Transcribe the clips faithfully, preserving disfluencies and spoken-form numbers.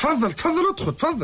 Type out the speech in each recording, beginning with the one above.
تفضل تفضل ادخل تفضل.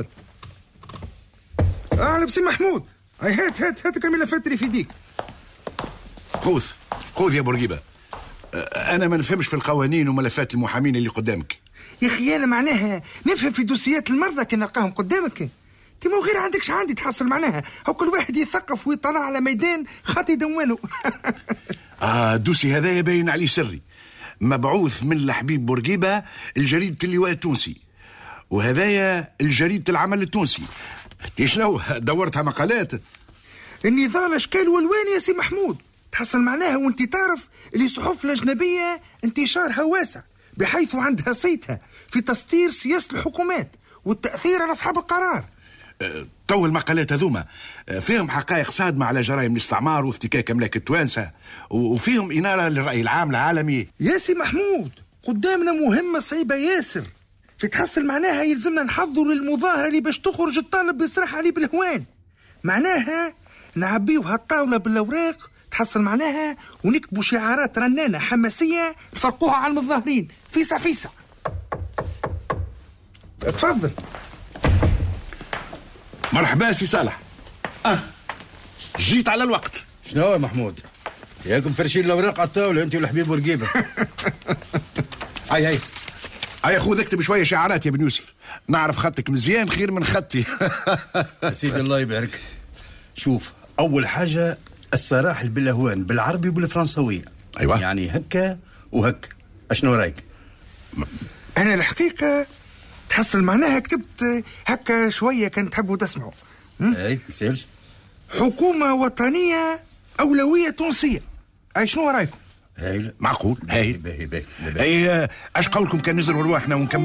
اهلا بسي محمود. هاي هات هات هات الملفات اللي في يديك. خذ خذ يا بورقيبه. انا ما نفهمش في القوانين وملفات المحامين اللي قدامك. يا اخي انا معناها نفهم في دوسيات المرضى كي نلقاهم قدامك. انت مو غير عندكش عندي تحصل معناها هو كل واحد يثقف ويطلع على ميدان خاطي يدونوا. اه الدوسي هذا يبين عليه سري، مبعوث من لحبيب بورقيبه الجريده اللواء التونسي، وهذايا الجريده العمل التونسي. تي شنو دورتها مقالات؟ النضال اشكال والوان يا سي محمود. تحصل معناها وانت تعرف اللي الصحف الاجنبيه انتشارها واسع بحيث عندها صيتها في تسطير سياسه الحكومات والتاثير على اصحاب القرار. تو المقالات هذوما فيهم حقائق صادمه على جرائم الاستعمار وافتكاك املاك التوانسه، وفيهم اناره للراي العام العالمي. يا سي محمود قدامنا مهمه صعيبه ياسر. في تحصل معناها يلزمنا نحضر للمظاهره اللي باش تخرج الطالب بيصرح عليه بالهوان. معناها نعبيو هالطاوله بالاوراق تحصل معناها ونكتبوا شعارات رنانه حماسيه نفرقوها على المتظاهرين فيسع فيسع. تفضل. مرحبا سي صالح. اه جيت على الوقت. شنو يا محمود؟ ياكم فرشين الاوراق على الطاوله انت والحبيب بورقيبه. هاي هاي هاي خذ اكتب شويه شعارات يا بن يوسف، نعرف خطك مزيان خير من خطي. يا سيدي الله يبارك. شوف اول حاجه الصراحه بالاهوان بالعربي وبالفرنسويه. ايوه يعني هكا وهكا. اشنو رايك؟ انا الحقيقه تحصل معناها كتبت هكا شويه كان تحبوا تسمعوا. اي سيلش. حكومه وطنيه اولويه تونسيه. اي شنو رايكم؟ هايل معقول. هايل باهي باهي. اي اش قولكم كان نزروا رواحنا ونكمل